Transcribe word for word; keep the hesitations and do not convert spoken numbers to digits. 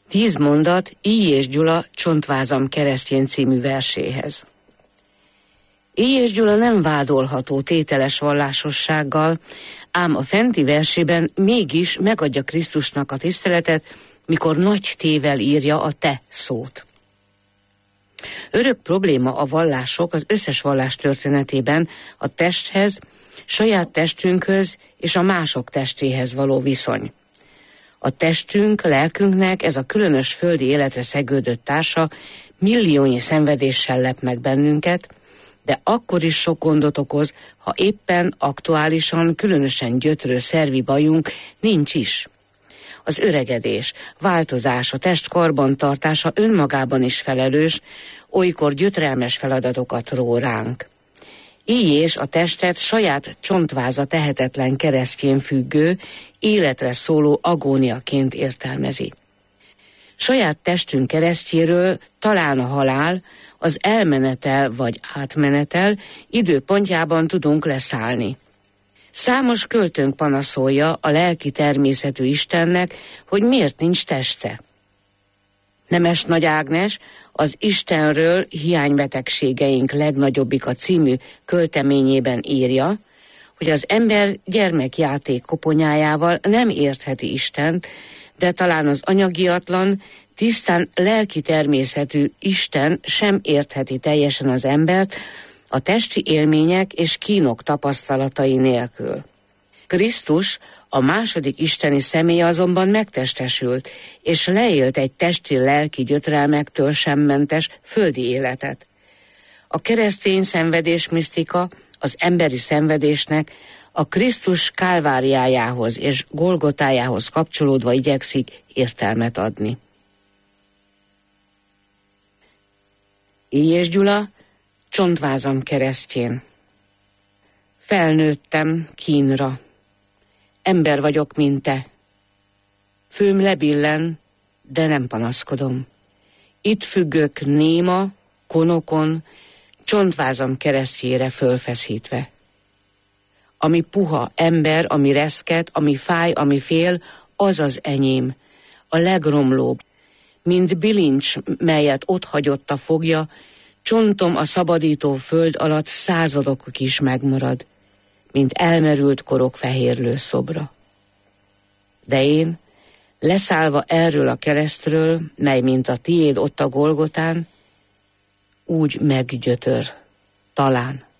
Tíz mondat Illyés Gyula Csontvázam keresztjén című verséhez. Illyés Gyula nem vádolható tételes vallásossággal, ám a fenti versében mégis megadja Krisztusnak a tiszteletet, mikor nagy tével írja a te szót. Örök probléma a vallások az összes vallás történetében a testhez, saját testünkhöz és a mások testéhez való viszony. A testünk, lelkünknek ez a különös földi életre szegődött társa milliónyi szenvedéssel lep meg bennünket, de akkor is sok gondot okoz, ha éppen aktuálisan, különösen gyötrő szervi bajunk nincs is. Az öregedés, változás, a test karbantartása önmagában is felelős, olykor gyötrelmes feladatokat ró ránk. Illyés a testet saját csontváza tehetetlen keresztjén függő, életre szóló agóniaként értelmezi. Saját testünk keresztjéről talán a halál, az elmenetel vagy átmenetel időpontjában tudunk leszállni. Számos költőnk panaszolja a lelki természetű Istennek, hogy miért nincs teste. Nemes Nagy Ágnes az Istenről hiánybetegségeink legnagyobbika című költeményében írja, hogy az ember gyermekjáték koponyájával nem értheti Istent, de talán az anyagiatlan, tisztán lelki természetű Isten sem értheti teljesen az embert a testi élmények és kínok tapasztalatai nélkül. Krisztus, a második isteni személy azonban megtestesült, és leélt egy testi-lelki gyötrelmektől sem mentes földi életet. A keresztény szenvedésmisztika az emberi szenvedésnek a Krisztus kálváriájához és Golgotájához kapcsolódva igyekszik értelmet adni. Illyés Gyula Csontvázam keresztjén. Felnőttem kínra. Ember vagyok, mint te. Főm lebillen, de nem panaszkodom. Itt függök néma, konokon, Csontvázam keresztjére fölfeszítve. Ami puha, ember, ami reszket, ami fáj, ami fél, az az enyém, a legromlóbb. Mint bilincs, melyet ott hagyott a fogja, csontom a szabadító föld alatt századokig is megmarad, mint elmerült korok fehérlő szobra. De én, leszállva erről a keresztről, mely mint a tiéd ott a Golgotán, úgy meggyötör, talán.